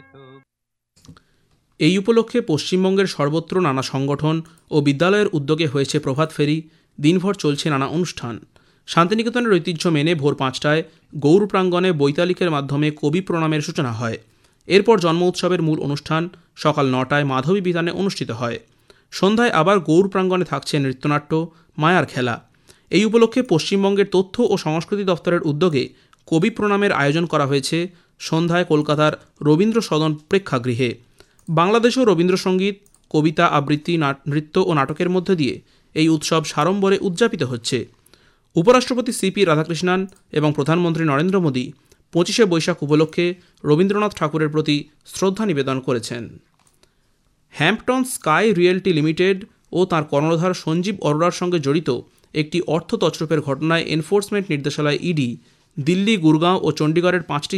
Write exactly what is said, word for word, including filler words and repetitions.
এই উপলক্ষে পশ্চিমবঙ্গের সর্বত্র নানা সংগঠন ও বিদ্যালয়ের উদ্যোগে হয়েছে প্রভাত ফেরি। দিনভর চলছে নানা অনুষ্ঠান। শান্তিনিকেতনের ঐতিহ্য মেনে ভোর পাঁচটায় গৌর প্রাঙ্গণে বৈতালিকের মাধ্যমে কবি প্রণামের সূচনা হয়। এরপর জন্ম উৎসবের মূল অনুষ্ঠান সকাল নটায় মাধবী বিতানে অনুষ্ঠিত হয়। সন্ধ্যায় আবার গৌর প্রাঙ্গণে থাকছে নৃত্যনাট্য, মায়ার খেলা। এই উপলক্ষে পশ্চিমবঙ্গের তথ্য ও সংস্কৃতি দফতরের উদ্যোগে কবি প্রণামের আয়োজন করা হয়েছে সন্ধ্যায় কলকাতার রবীন্দ্র সদন প্রেক্ষাগৃহে। বাংলাদেশেও রবীন্দ্রসঙ্গীত, কবিতা আবৃত্তি, নৃত্য ও নাটকের মধ্য দিয়ে এই উৎসব সাড়ম্বরে উদযাপিত হচ্ছে। উপরাষ্ট্রপতি সিপি রাধাকৃষ্ণন এবং প্রধানমন্ত্রী নরেন্দ্র মোদী পঁচিশে বৈশাখ উপলক্ষে রবীন্দ্রনাথ ঠাকুরের প্রতি শ্রদ্ধা নিবেদন করেছেন। হ্যাম্পটন স্কাই রিয়েলটি লিমিটেড ও তাঁর কর্ণধার সঞ্জীব অরোরার সঙ্গে জড়িত একটি অর্থ তছরূপের ঘটনায় এনফোর্সমেন্ট নির্দেশালয় ইডি দিল্লি, গুরগাঁও ও চণ্ডীগড়ের পাঁচটি